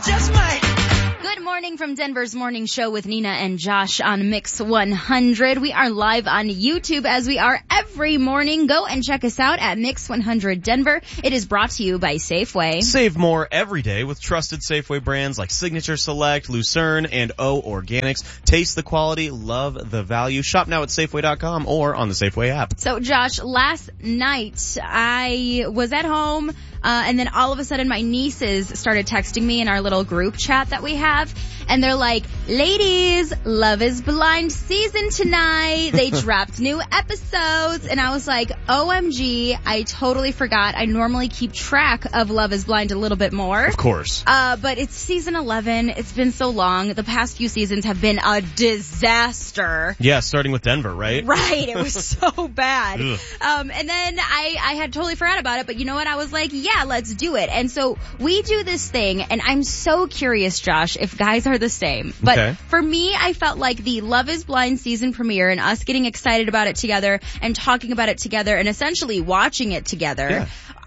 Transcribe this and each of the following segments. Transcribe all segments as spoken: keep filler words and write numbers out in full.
Just might. Good morning from Denver's Morning Show with Nina and Josh on Mix one hundred. We are live on YouTube as we are every morning. Go and check us out at Mix one hundred Denver. It is brought to you by Safeway. Save more every day with trusted Safeway brands like Signature Select, Lucerne, and O Organics. Taste the quality, love the value. Shop now at Safeway dot com or on the Safeway app. So, Josh, last night I was at home, uh, and then all of a sudden my nieces started texting me in our little group chat that we have, and they're like, ladies, Love is Blind season tonight. They dropped new episodes, and I was like, O M G, I totally forgot. I normally keep track of Love is Blind a little bit more. Of course. Uh, but it's season eleven. It's been so long. The past few seasons have been a disaster. Yeah, starting with Denver, right? Right. It was so bad. Um, and then I, I had totally forgot about it, but you know what? I was like, yeah, let's do it. And so we do this thing, and I'm so curious, Josh, if guys are the same. But Okay. for me, I felt like the Love is Blind season premiere and us getting excited about it together and talking about it together and essentially watching it together. Yeah.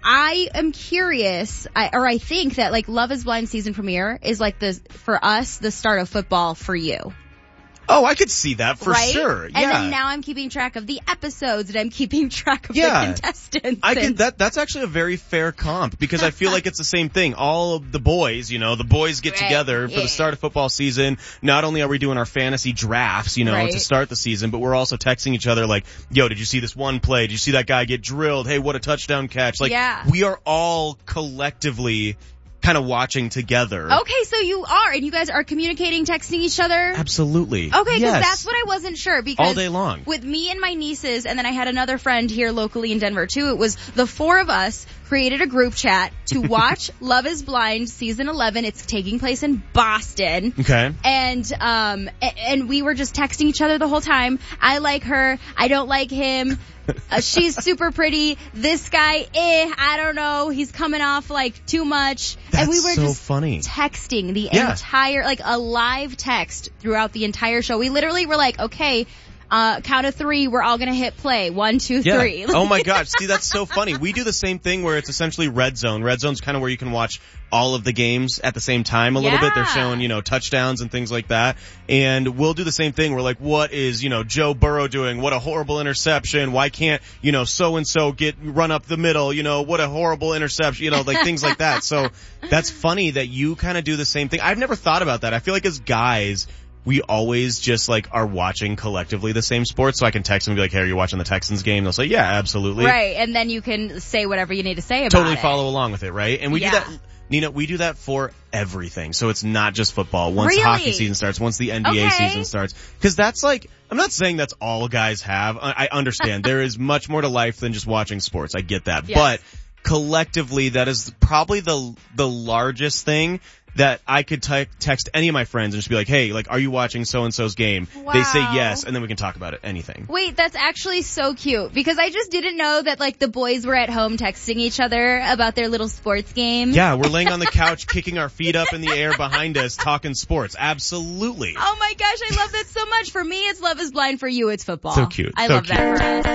I am curious, I, or I think that like Love is Blind season premiere is like the, for us, the start of football for you. Oh, I could see that for right? sure. Yeah. And then now I'm keeping track of the episodes and I'm keeping track of Yeah. the contestants. I and- can, that, that's actually a very fair comp because I feel like it's the same thing. All of the boys, you know, the boys get Right. together for Yeah. the start of football season. Not only are we doing our fantasy drafts, you know, Right. to start the season, but we're also texting each other like, yo, did you see this one play? Did you see that guy get drilled? Hey, what a touchdown catch. Like, Yeah. we are all collectively kind of watching together. Okay, so you are, and you guys are communicating, texting each other? Absolutely. Okay, because Yes. that's what I wasn't sure. Because All day long. with me and my nieces, and then I had another friend here locally in Denver too, it was the four of us created a group chat to watch Love is Blind season eleven. It's taking place in Boston. Okay. And, um, a- and we were just texting each other the whole time. I like her. I don't like him. Uh, she's super pretty. This guy, eh, I don't know. He's coming off like too much. That's and we were so just funny. texting the Yeah. entire, like a live text throughout the entire show. We literally were like, okay, uh, count of three, we're all gonna hit play. One, two, Yeah. three. Oh my gosh. See, that's so funny. We do the same thing where it's essentially Red Zone. Red Zone's kind of where you can watch all of the games at the same time a little bit. They're Yeah. showing, you know, touchdowns and things like that. And we'll do the same thing. We're like, what is, you know, Joe Burrow doing? What a horrible interception. Why can't, you know, so-and-so get run up the middle? You know, what a horrible interception. You know, like things like that. So that's funny that you kind of do the same thing. I've never thought about that. I feel like as guys, we always just like are watching collectively the same sports. So I can text them and be like, hey, are you watching the Texans game? They'll say, yeah, absolutely. Right, and then you can say whatever you need to say about Totally it. follow along with it, right? And we Yeah. do that, Nina, we do that for everything. So it's not just football. Once Really? hockey season starts, once the N B A Okay. season starts. Cause that's like, I'm not saying that's all guys have. I, I understand. There is much more to life than just watching sports. I get that. Yes. But collectively, that is probably the, the largest thing that I could te- text any of my friends and just be like, hey, like, are you watching so-and-so's game? They say Wow. yes, and then we can talk about it, anything. Wait, that's actually so cute because I just didn't know that like the boys were at home texting each other about their little sports game. Yeah, we're laying on the couch, kicking our feet up in the air behind us, talking sports. Absolutely. Oh my gosh, I love that so much. For me, it's Love is Blind. For you, it's football. So cute. I So love cute. that for us.